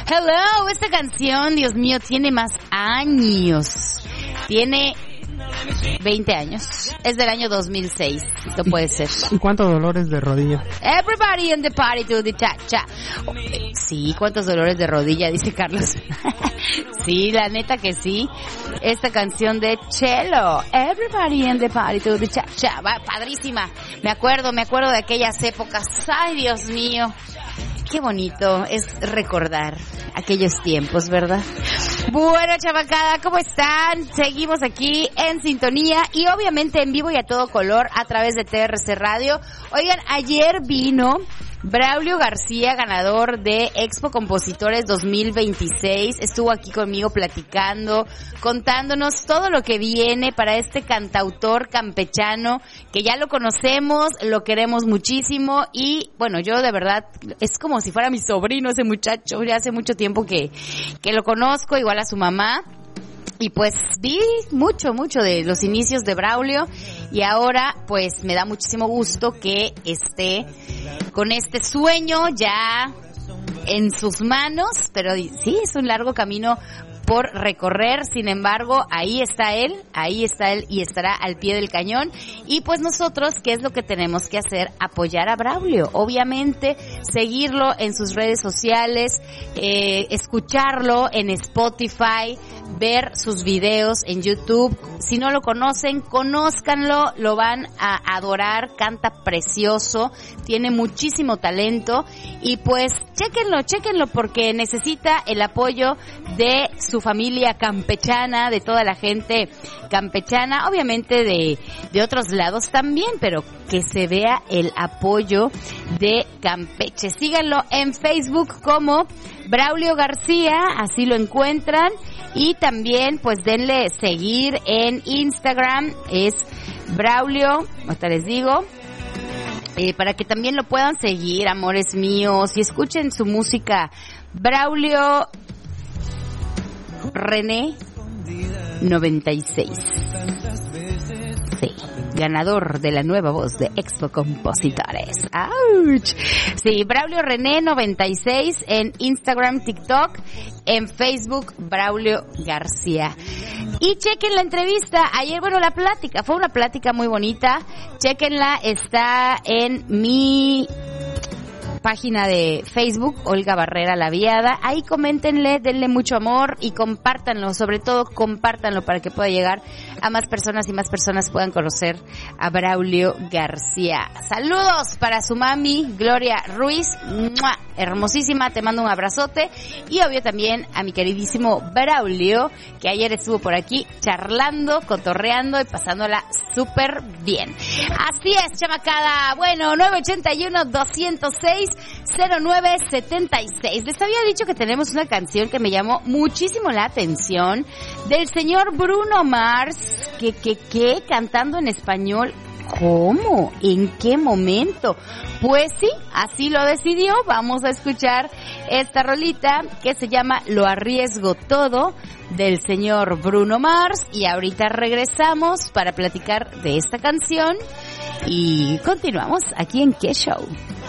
Hello, esta canción, Dios mío, tiene más años. Tiene 20 años. Es del año 2006. No puede ser. ¿Y cuántos dolores de rodilla? Everybody in the party to the cha-cha. Sí, cuántos dolores de rodilla, dice Carlos. Sí, la neta que sí. Esta canción de Chelo. Everybody in the party to the cha-cha. Va, padrísima. Me acuerdo de aquellas épocas. Ay, Dios mío. Qué bonito es recordar aquellos tiempos, ¿verdad? Bueno, chavacada, ¿cómo están? Seguimos aquí en sintonía y obviamente en vivo y a todo color a través de TRC Radio. Oigan, ayer vino Braulio García, ganador de Expo Compositores 2026, estuvo aquí conmigo platicando, contándonos todo lo que viene para este cantautor campechano, que ya lo conocemos, lo queremos muchísimo y bueno, yo de verdad, es como si fuera mi sobrino ese muchacho, ya hace mucho tiempo que lo conozco, igual a su mamá. Y pues vi mucho de los inicios de Braulio y ahora pues me da muchísimo gusto que esté con este sueño ya en sus manos, pero sí, es un largo camino por recorrer, sin embargo, ahí está él y estará al pie del cañón. Y pues nosotros, ¿qué es lo que tenemos que hacer? Apoyar a Braulio, obviamente, seguirlo en sus redes sociales, escucharlo en Spotify, ver sus videos en YouTube. Si no lo conocen, conózcanlo, lo van a adorar, canta precioso, tiene muchísimo talento y pues chéquenlo porque necesita el apoyo de su familia campechana, de toda la gente campechana, obviamente de otros lados también, pero que se vea el apoyo de Campeche. Síganlo en Facebook como Braulio García, así lo encuentran, y también pues denle seguir en Instagram, es Braulio, ahorita les digo, para que también lo puedan seguir, amores míos, y escuchen su música. Braulio René 96. Sí, ganador de la nueva voz de Expo Compositores. ¡Auch! Sí, Braulio René 96 en Instagram, TikTok, en Facebook, Braulio García. Y chequen la entrevista. Ayer, bueno, la plática, fue una plática muy bonita. Chequenla, está en mi página de Facebook, Olga Barrera La Viada. Ahí coméntenle, denle mucho amor y compártanlo, sobre todo compártanlo para que pueda llegar a más personas y más personas puedan conocer a Braulio García. Saludos para su mami, Gloria Ruiz, ¡mua! Hermosísima, te mando un abrazote, y obvio también a mi queridísimo Braulio, que ayer estuvo por aquí charlando, cotorreando y pasándola súper bien. Así es, chamacada. Bueno, 981-206-0976. Les había dicho que tenemos una canción que me llamó muchísimo la atención, del señor Bruno Mars, que cantando en español. ¿Cómo? ¿En qué momento? Pues sí, así lo decidió. Vamos a escuchar esta rolita que se llama Lo Arriesgo Todo, del señor Bruno Mars, y ahorita regresamos para platicar de esta canción y continuamos aquí en ¿Qué Show?